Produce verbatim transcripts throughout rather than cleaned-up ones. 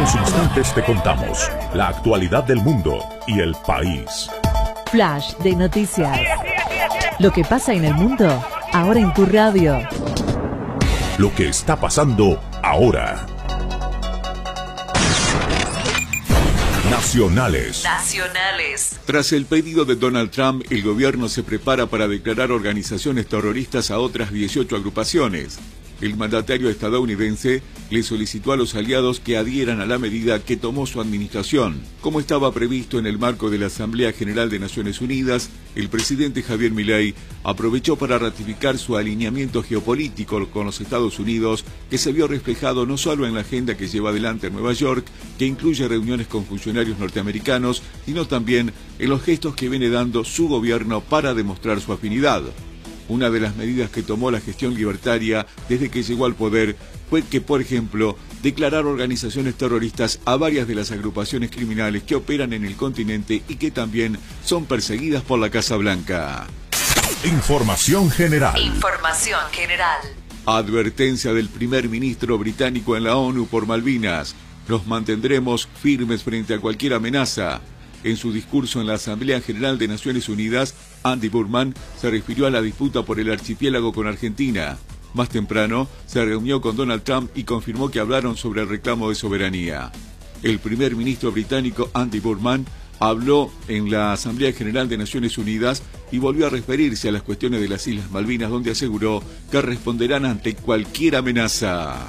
unos instantes te contamos la actualidad del mundo y el país. Flash de noticias. Lo que pasa en el mundo, ahora en tu radio. Lo que está pasando ahora. Nacionales. Nacionales. Tras el pedido de Donald Trump, el gobierno se prepara para declarar organizaciones terroristas a otras dieciocho agrupaciones. El mandatario estadounidense le solicitó a los aliados que adhieran a la medida que tomó su administración. Como estaba previsto en el marco de la Asamblea General de Naciones Unidas, el presidente Javier Milei aprovechó para ratificar su alineamiento geopolítico con los Estados Unidos, que se vio reflejado no solo en la agenda que lleva adelante en Nueva York, que incluye reuniones con funcionarios norteamericanos, sino también en los gestos que viene dando su gobierno para demostrar su afinidad. Una de las medidas que tomó la gestión libertaria desde que llegó al poder fue que, por ejemplo, declarar organizaciones terroristas a varias de las agrupaciones criminales que operan en el continente y que también son perseguidas por la Casa Blanca. Información general. Información general. Advertencia del primer ministro británico en la ONU por Malvinas. Nos mantendremos firmes frente a cualquier amenaza. En su discurso en la Asamblea General de Naciones Unidas, Andy Burnham se refirió a la disputa por el archipiélago con Argentina. Más temprano, se reunió con Donald Trump y confirmó que hablaron sobre el reclamo de soberanía. El primer ministro británico Andy Burnham habló en la Asamblea General de Naciones Unidas y volvió a referirse a las cuestiones de las Islas Malvinas, donde aseguró que responderán ante cualquier amenaza.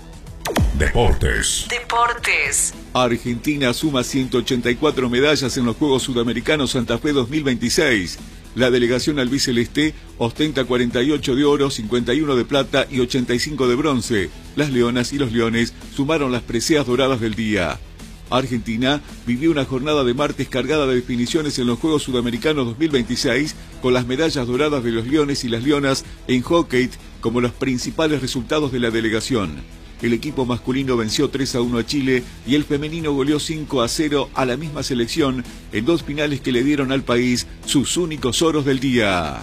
Deportes. Deportes. Argentina suma ciento ochenta y cuatro medallas en los Juegos Sudamericanos Santa Fe dos mil veintiséis. La delegación albiceleste ostenta cuarenta y ocho de oro, cincuenta y uno de plata y ochenta y cinco de bronce. Las leonas y los leones sumaron las preseas doradas del día. Argentina vivió una jornada de martes cargada de definiciones en los Juegos Sudamericanos dos mil veintiséis, con las medallas doradas de los leones y las leonas en hockey como los principales resultados de la delegación. El equipo masculino venció tres a uno a Chile y el femenino goleó cinco a cero a la misma selección en dos finales que le dieron al país sus únicos oros del día.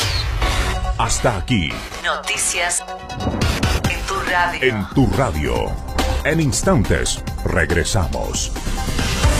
Hasta aquí. Noticias en tu radio. En tu radio. En instantes regresamos.